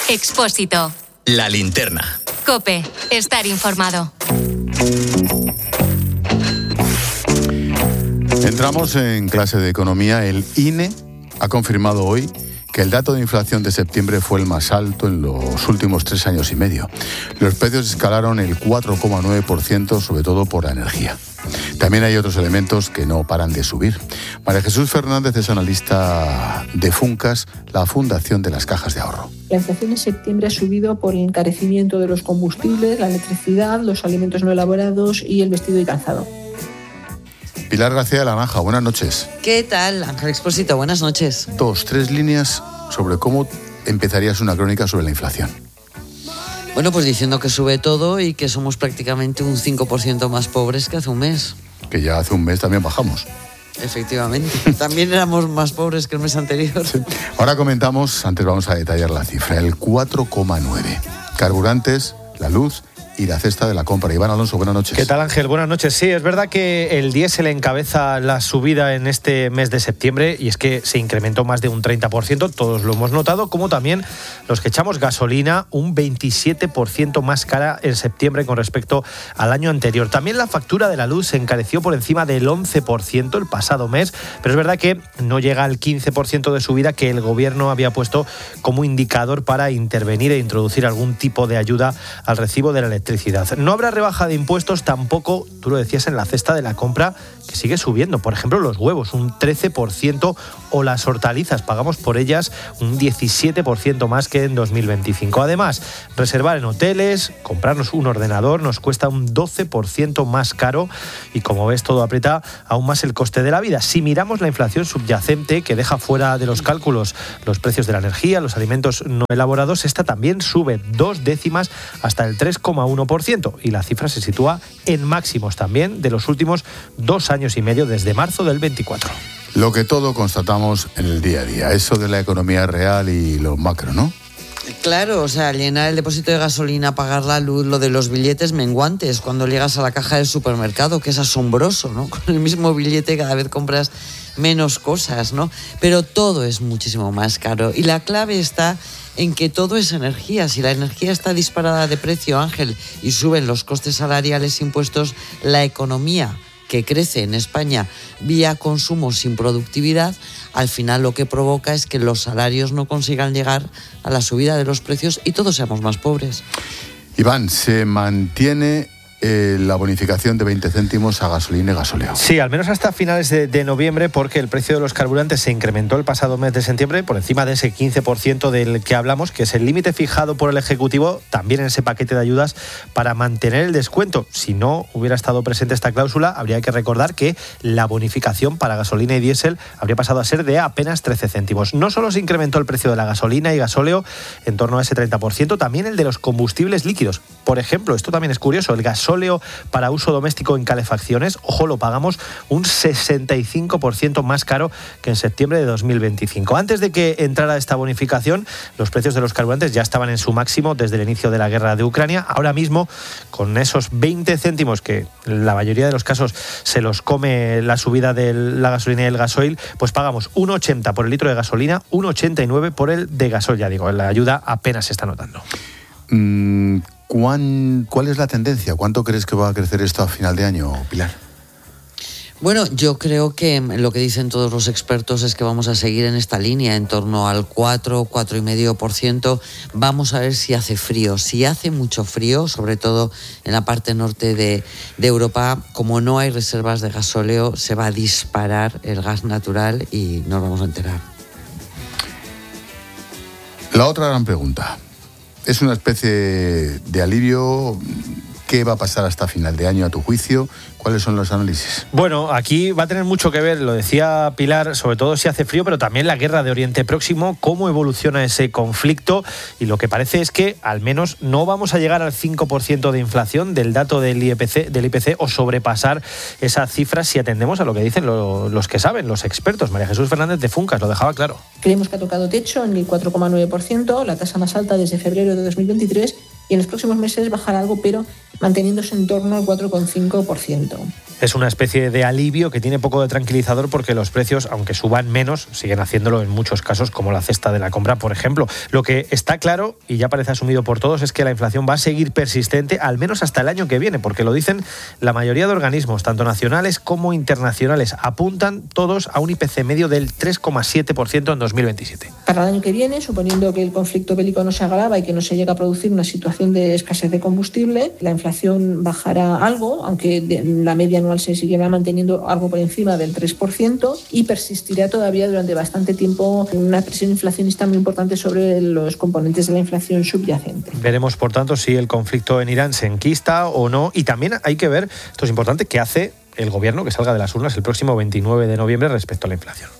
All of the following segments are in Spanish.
Expósito. La linterna. COPE. Estar informado. Entramos en clase de economía. El INE ha confirmado hoy que el dato de inflación de septiembre fue el más alto en los últimos 3 años y medio. Los precios escalaron el 4,9%, sobre todo por la energía. También hay otros elementos que no paran de subir. María Jesús Fernández es analista de Funcas, la Fundación de las Cajas de Ahorro. La inflación en septiembre ha subido por el encarecimiento de los combustibles, la electricidad, los alimentos no elaborados y el vestido y calzado. Pilar García de la Naja, buenas noches. ¿Qué tal, Ángel Expósito? Buenas noches. 3 líneas sobre cómo empezarías una crónica sobre la inflación. Bueno, pues diciendo que sube todo y que somos prácticamente un 5% más pobres que hace un mes. Que ya hace un mes también bajamos. Efectivamente. También éramos más pobres que el mes anterior. Sí. Ahora comentamos, antes vamos a detallar la cifra, el 4,9. Carburantes, la luz y la cesta de la compra. Iván Alonso, buenas noches. ¿Qué tal, Ángel? Buenas noches. Sí, es verdad que el diésel encabeza la subida en este mes de septiembre y es que se incrementó más de un 30%, todos lo hemos notado, como también los que echamos gasolina, un 27% más cara en septiembre con respecto al año anterior. También la factura de la luz se encareció por encima del 11% el pasado mes, pero es verdad que no llega al 15% de subida que el gobierno había puesto como indicador para intervenir e introducir algún tipo de ayuda al recibo de la electricidad. No habrá rebaja de impuestos tampoco, tú lo decías, en la cesta de la compra, que sigue subiendo. Por ejemplo, los huevos, un 13%, o las hortalizas, pagamos por ellas un 17% más que en 2025. Además, reservar en hoteles, comprarnos un ordenador, nos cuesta un 12% más caro y, como ves, todo aprieta aún más el coste de la vida. Si miramos la inflación subyacente, que deja fuera de los cálculos los precios de la energía, los alimentos no elaborados, esta también sube 2 décimas hasta el 3,1%, y la cifra se sitúa en máximos también de los últimos 2 años y medio, desde marzo del 24. Lo que todo constatamos en el día a día, eso de la economía real y lo macro, ¿no? Claro, o sea, llenar el depósito de gasolina, pagar la luz, lo de los billetes menguantes, cuando llegas a la caja del supermercado, que es asombroso, ¿no? Con el mismo billete cada vez compras menos cosas, ¿no? Pero todo es muchísimo más caro y la clave está en que todo es energía. Si la energía está disparada de precio, Ángel, y suben los costes salariales, impuestos, la economía que crece en España vía consumo sin productividad, al final lo que provoca es que los salarios no consigan llegar a la subida de los precios y todos seamos más pobres. Iván, se mantiene la bonificación de 20 céntimos a gasolina y gasóleo. Sí, al menos hasta finales de noviembre, porque el precio de los carburantes se incrementó el pasado mes de septiembre por encima de ese 15% del que hablamos, que es el límite fijado por el Ejecutivo, también en ese paquete de ayudas para mantener el descuento. Si no hubiera estado presente esta cláusula, habría que recordar que la bonificación para gasolina y diésel habría pasado a ser de apenas 13 céntimos. No solo se incrementó el precio de la gasolina y gasóleo en torno a ese 30%, también el de los combustibles líquidos. Por ejemplo, esto también es curioso, el gasóleo para uso doméstico en calefacciones, ojo, lo pagamos un 65% más caro que en septiembre de 2025. Antes de que entrara esta bonificación, los precios de los carburantes ya estaban en su máximo desde el inicio de la guerra de Ucrania. Ahora mismo, con esos 20 céntimos que en la mayoría de los casos se los come la subida de la gasolina y el gasoil, pues pagamos 1,80 por el litro de gasolina, 1,89 por el de gasoil. Ya digo, la ayuda apenas se está notando. ¿Cuál es la tendencia? ¿Cuánto crees que va a crecer esto a final de año, Pilar? Bueno, yo creo que lo que dicen todos los expertos es que vamos a seguir en esta línea, en torno al 4,5%. Vamos a ver si hace frío. Si hace mucho frío, sobre todo en la parte norte de Europa, como no hay reservas de gasóleo, se va a disparar el gas natural y nos vamos a enterar. La otra gran pregunta. Es una especie de alivio. ¿Qué va a pasar hasta final de año a tu juicio? ¿Cuáles son los análisis? Bueno, aquí va a tener mucho que ver, lo decía Pilar, sobre todo si hace frío, pero también la guerra de Oriente Próximo, cómo evoluciona ese conflicto, y lo que parece es que al menos no vamos a llegar al 5% de inflación del dato del IPC o sobrepasar esa cifra si atendemos a lo que dicen los que saben, los expertos. María Jesús Fernández de Funcas lo dejaba claro. Creemos que ha tocado techo en el 4,9%, la tasa más alta desde febrero de 2023, y en los próximos meses bajar algo, pero manteniéndose en torno al 4,5%. Es una especie de alivio que tiene poco de tranquilizador porque los precios, aunque suban menos, siguen haciéndolo en muchos casos, como la cesta de la compra, por ejemplo. Lo que está claro, y ya parece asumido por todos, es que la inflación va a seguir persistente, al menos hasta el año que viene, porque lo dicen la mayoría de organismos, tanto nacionales como internacionales. Apuntan todos a un IPC medio del 3,7% en 2027. Para el año que viene, suponiendo que el conflicto bélico no se agrava y que no se llega a producir una situación de escasez de combustible, la inflación bajará algo, aunque la media anual se seguirá manteniendo algo por encima del 3% y persistirá todavía durante bastante tiempo una presión inflacionista muy importante sobre los componentes de la inflación subyacente. Veremos, por tanto, si el conflicto en Irán se enquista o no. Y también hay que ver, esto es importante, qué hace el gobierno que salga de las urnas el próximo 29 de noviembre respecto a la inflación.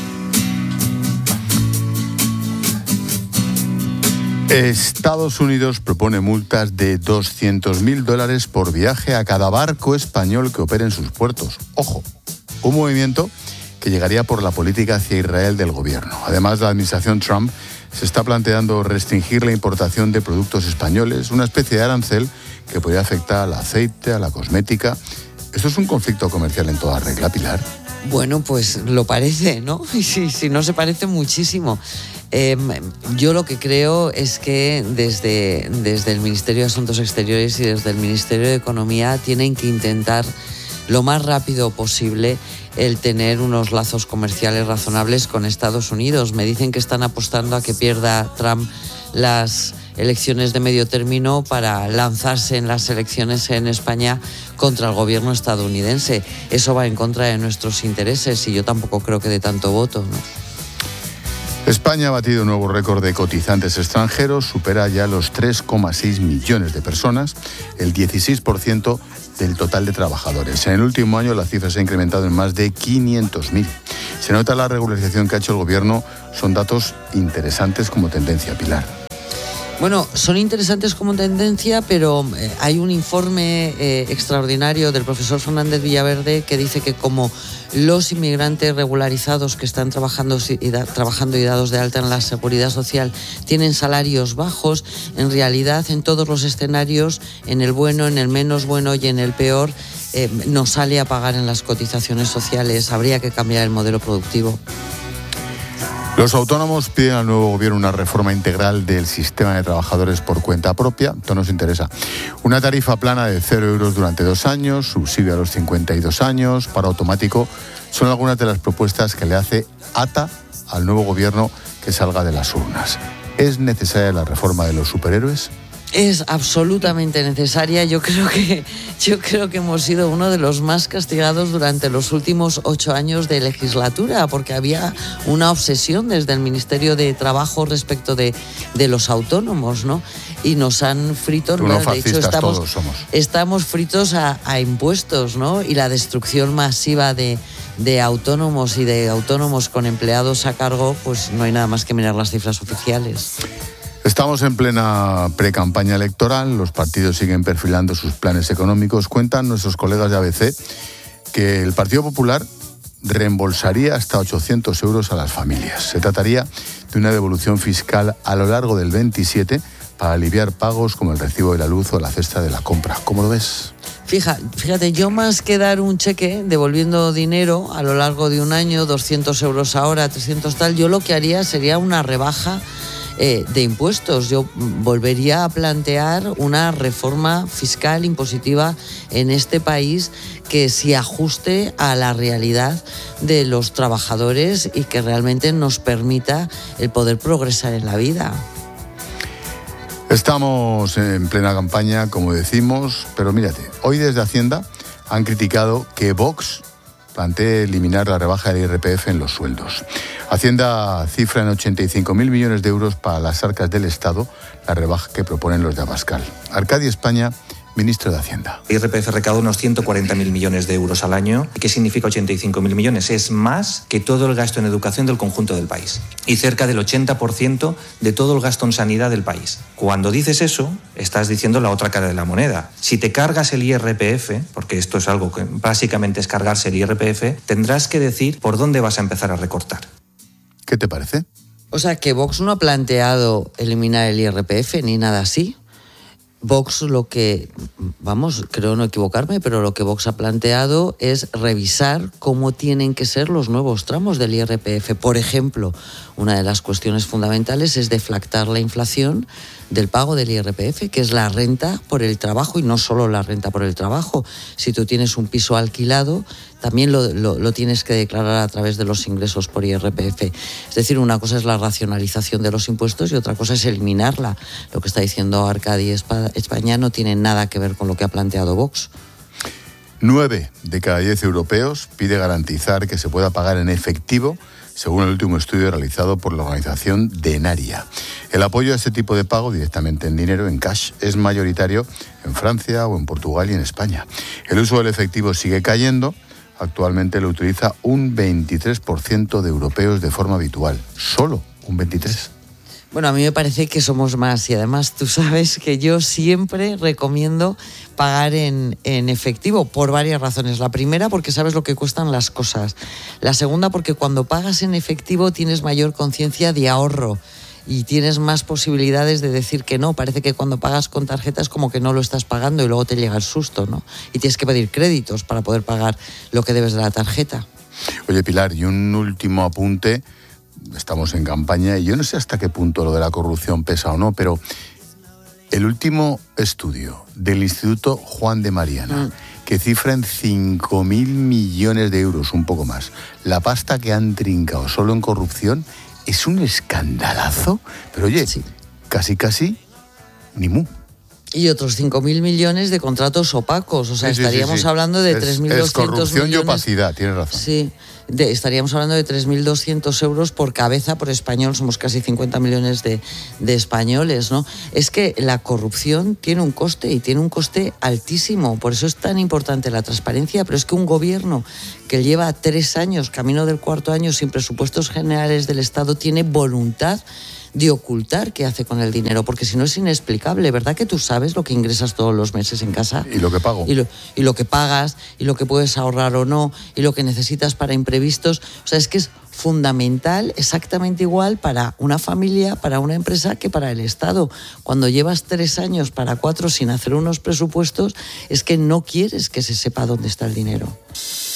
Estados Unidos propone multas de $200.000 por viaje a cada barco español que opere en sus puertos. Ojo, un movimiento que llegaría por la política hacia Israel del gobierno. Además, la administración Trump se está planteando restringir la importación de productos españoles, una especie de arancel que podría afectar al aceite, a la cosmética. ¿Esto es un conflicto comercial en toda regla, Pilar? Bueno, pues lo parece, ¿no? Y si no se parece muchísimo. Yo lo que creo es que desde el Ministerio de Asuntos Exteriores y desde el Ministerio de Economía tienen que intentar lo más rápido posible el tener unos lazos comerciales razonables con Estados Unidos. Me dicen que están apostando a que pierda Trump las elecciones de medio término para lanzarse en las elecciones en España contra el gobierno estadounidense. Eso va en contra de nuestros intereses y yo tampoco creo que dé tanto voto, ¿no? España ha batido un nuevo récord de cotizantes extranjeros, supera ya los 3,6 millones de personas, el 16% del total de trabajadores. En el último año la cifra se ha incrementado en más de 500.000. Se nota la regularización que ha hecho el gobierno, son datos interesantes como tendencia, Pilar. Bueno, son interesantes como tendencia, pero hay un informe extraordinario del profesor Fernández Villaverde que dice que como los inmigrantes regularizados que están trabajando y dados de alta en la Seguridad Social tienen salarios bajos, en realidad en todos los escenarios, en el bueno, en el menos bueno y en el peor, nos sale a pagar en las cotizaciones sociales. Habría que cambiar el modelo productivo. Los autónomos piden al nuevo gobierno una reforma integral del sistema de trabajadores por cuenta propia. Esto nos interesa. Una tarifa plana de 0 euros durante 2 años, subsidio a los 52 años, paro automático. Son algunas de las propuestas que le hace ATA al nuevo gobierno que salga de las urnas. ¿Es necesaria la reforma de los superhéroes? Es absolutamente necesaria. Yo creo que hemos sido uno de los más castigados durante los últimos 8 años de legislatura, porque había una obsesión desde el Ministerio de Trabajo respecto de los autónomos, ¿no? Y nos han frito. De hecho, estamos fritos a impuestos, ¿no? Y la destrucción masiva de autónomos y de autónomos con empleados a cargo, pues no hay nada más que mirar las cifras oficiales. Estamos en plena precampaña electoral, los partidos siguen perfilando sus planes económicos. Cuentan nuestros colegas de ABC que el Partido Popular reembolsaría hasta 800 euros a las familias. Se trataría de una devolución fiscal a lo largo del 27 para aliviar pagos como el recibo de la luz o la cesta de la compra. ¿Cómo lo ves? Fíjate, yo más que dar un cheque devolviendo dinero a lo largo de un año, 200 euros ahora, 300 tal, yo lo que haría sería una rebaja de impuestos. Yo volvería a plantear una reforma fiscal impositiva en este país que se ajuste a la realidad de los trabajadores y que realmente nos permita el poder progresar en la vida. Estamos en plena campaña, como decimos, pero mírate, hoy desde Hacienda han criticado que Vox plantee eliminar la rebaja del IRPF en los sueldos. Hacienda cifra en 85.000 millones de euros para las arcas del Estado la rebaja que proponen los de Abascal. Arcadi España, ministro de Hacienda. El IRPF recauda unos 140.000 millones de euros al año. ¿Qué significa 85.000 millones? Es más que todo el gasto en educación del conjunto del país y cerca del 80% de todo el gasto en sanidad del país. Cuando dices eso, estás diciendo la otra cara de la moneda. Si te cargas el IRPF, porque esto es algo que básicamente es cargarse el IRPF, tendrás que decir por dónde vas a empezar a recortar. ¿Qué te parece? O sea, que Vox no ha planteado eliminar el IRPF ni nada así. Vox lo que, creo no equivocarme, pero lo que Vox ha planteado es revisar cómo tienen que ser los nuevos tramos del IRPF. Por ejemplo, una de las cuestiones fundamentales es deflactar la inflación del pago del IRPF, que es la renta por el trabajo, y no solo la renta por el trabajo. Si tú tienes un piso alquilado, también lo tienes que declarar a través de los ingresos por IRPF. Es decir, una cosa es la racionalización de los impuestos y otra cosa es eliminarla. Lo que está diciendo Arcadi España no tiene nada que ver con lo que ha planteado Vox. 9 de cada 10 europeos pide garantizar que se pueda pagar en efectivo, según el último estudio realizado por la organización Denaria. El apoyo a este tipo de pago directamente en dinero, en cash, es mayoritario en Francia o en Portugal y en España. El uso del efectivo sigue cayendo. Actualmente lo utiliza un 23% de europeos de forma habitual. Solo un 23%. Bueno, a mí me parece que somos más, y además tú sabes que yo siempre recomiendo pagar en efectivo por varias razones. La primera, porque sabes lo que cuestan las cosas. La segunda, porque cuando pagas en efectivo tienes mayor conciencia de ahorro y tienes más posibilidades de decir que no. Parece que cuando pagas con tarjeta es como que no lo estás pagando y luego te llega el susto, ¿no? Y tienes que pedir créditos para poder pagar lo que debes de la tarjeta. Oye, Pilar, y un último apunte. Estamos en campaña y yo no sé hasta qué punto lo de la corrupción pesa o no, pero el último estudio del Instituto Juan de Mariana, que cifra en 5.000 millones de euros, un poco más, la pasta que han trincado solo en corrupción, es un escandalazo. Pero oye, sí, casi, ni mu. Y otros 5.000 millones de contratos opacos. O sea, estaríamos hablando de 3.200 millones. Es corrupción y opacidad, tienes razón. Sí, estaríamos hablando de 3.200 euros por cabeza, por español. Somos casi 50 millones de españoles, ¿no? Es que la corrupción tiene un coste, y tiene un coste altísimo. Por eso es tan importante la transparencia. Pero es que un gobierno que lleva 3 años, camino del 4º año, sin presupuestos generales del Estado, tiene voluntad de ocultar qué hace con el dinero, porque si no es inexplicable. ¿Verdad que tú sabes lo que ingresas todos los meses en casa? Y lo que pago. Y lo que pagas, y lo que puedes ahorrar o no, y lo que necesitas para imprevistos. O sea, es que es fundamental, exactamente igual para una familia, para una empresa, que para el Estado. Cuando llevas 3 años para 4 sin hacer unos presupuestos, es que no quieres que se sepa dónde está el dinero.